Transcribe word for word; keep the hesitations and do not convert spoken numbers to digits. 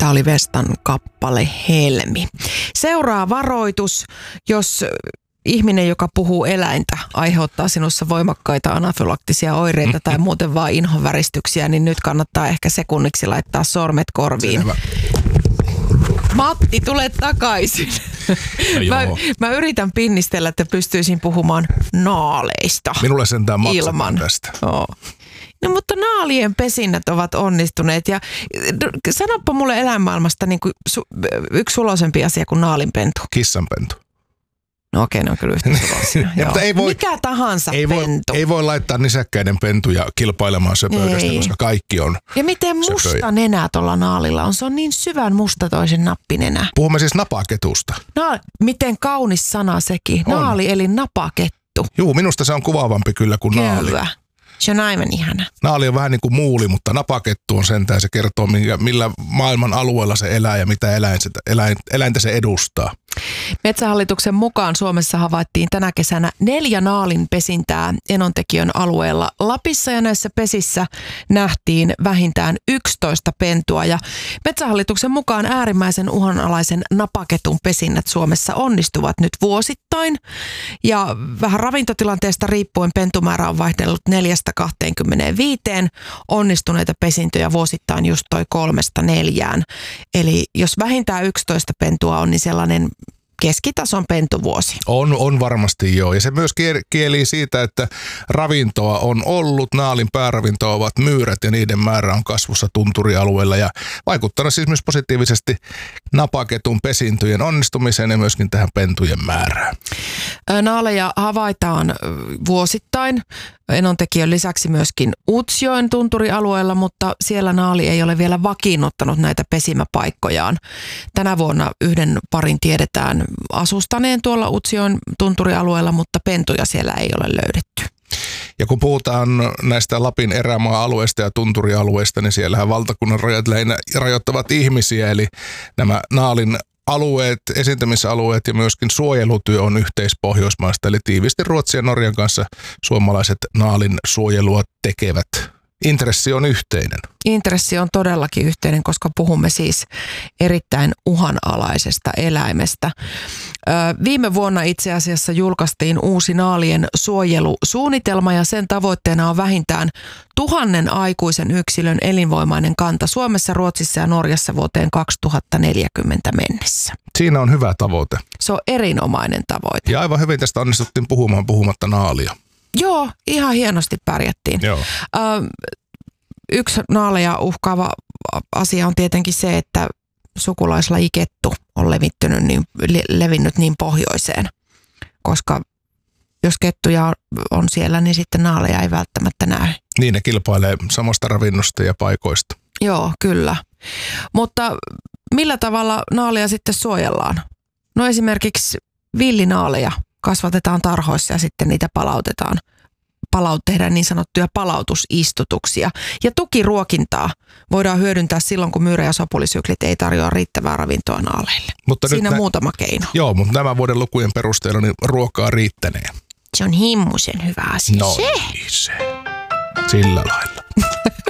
Tämä oli Vestan kappale Helmi. Seuraa varoitus, jos ihminen, joka puhuu eläintä, aiheuttaa sinussa voimakkaita anafylaktisia oireita tai muuten vaan inhoväristyksiä, niin nyt kannattaa ehkä sekunniksi laittaa sormet korviin. Selvä. Matti, tule takaisin. No mä, mä yritän pinnistellä, että pystyisin puhumaan naaleista. Minulle sentään maksataan tästä. Joo. No mutta naalien pesinnät ovat onnistuneet ja sanoppa mulle eläinmaailmasta niin kuin su, yksi suloisempi asia kuin naalinpentu. Kissanpentu. No okei, ne on kyllä yhtä suloisia. ei voi, Mikä tahansa ei pentu. Voi, ei voi laittaa nisäkkäiden pentuja kilpailemaan söpöydestä, koska kaikki on Ja miten musta söpöjä. Nenä tuolla naalilla on? Se on niin syvän musta toisen nappinenä. Puhumme siis napaketusta. No, miten kaunis sana sekin. On. Naali eli napakettu. Juu, minusta se on kuvaavampi kyllä kuin kyllä. naali. Se on aivan ihana. Naali on vähän niin kuin muuli, mutta napakettu on sentään. Se kertoo, millä maailman alueella se elää ja mitä eläin, eläintä se edustaa. Metsähallituksen mukaan Suomessa havaittiin tänä kesänä neljä naalin pesintää Enontekiön alueella Lapissa ja näissä pesissä nähtiin vähintään yksitoista pentua. Ja Metsähallituksen mukaan äärimmäisen uhanalaisen napaketun pesinnät Suomessa onnistuvat nyt vuosittain. Ja vähän ravintotilanteesta riippuen pentumäärä on vaihdellut neljästä kahteenkymmeneenviiteen. Onnistuneita pesintöjä vuosittain just toi kolmesta neljään. Eli jos vähintään yksitoista pentua on, niin sellainen keskitason pentuvuosi. On, on varmasti joo. Ja se myös kielii siitä, että ravintoa on ollut. Naalin pääravintoa ovat myyrät ja niiden määrä on kasvussa tunturialueella. Ja vaikuttanut siis myös positiivisesti napaketun pesintöjen onnistumiseen ja myöskin tähän pentujen määrään. Naaleja havaitaan vuosittain. Enontekiön lisäksi myöskin Utsjoen tunturialueella, mutta siellä naali ei ole vielä vakiinnuttanut näitä pesimäpaikkojaan. Tänä vuonna yhden parin tiedetään asustaneen tuolla Utsjoen tunturialueella, mutta pentuja siellä ei ole löydetty. Ja kun puhutaan näistä Lapin erämaa-alueista ja tunturialueista, niin siellähän valtakunnan rajat lähinnä rajoittavat ihmisiä, eli nämä naalin alueet, esiintymisalueet ja myöskin suojelutyö on yhteispohjoismaista, eli tiivisti Ruotsin ja Norjan kanssa suomalaiset naalin suojelua tekevät. Intressi on yhteinen. Intressi on todellakin yhteinen, koska puhumme siis erittäin uhanalaisesta eläimestä. Ö, viime vuonna itse asiassa julkaistiin uusi naalien suojelusuunnitelma ja sen tavoitteena on vähintään tuhannen aikuisen yksilön elinvoimainen kanta Suomessa, Ruotsissa ja Norjassa vuoteen kaksituhattaneljäkymmentä mennessä. Siinä on hyvä tavoite. Se on erinomainen tavoite. Ja aivan hyvin tästä onnistuttiin puhumaan puhumatta naalia. Joo, ihan hienosti pärjättiin. Joo. Ö, yksi naaleja uhkaava asia on tietenkin se, että sukulaislaji kettu on levittynyt niin, le, levinnyt niin pohjoiseen, koska jos kettuja on siellä, niin sitten naaleja ei välttämättä näy. Niin, ne kilpailee samasta ravinnosta ja paikoista. Joo, kyllä. Mutta millä tavalla naaleja sitten suojellaan? No esimerkiksi villinaaleja kasvatetaan tarhoissa ja sitten niitä palautetaan. Palaut, tehdään niin sanottuja palautusistutuksia. Ja tukiruokintaa voidaan hyödyntää silloin, kun myyrä- ja sopulisyklit ei tarjoa riittävää ravintoa naaleille. Mutta siinä nä- muutama keino. Joo, mutta nämä vuoden lukujen perusteella niin ruokaa riittänee. Se on himmuisen hyvä asia. No se. Niin se. Sillä lailla.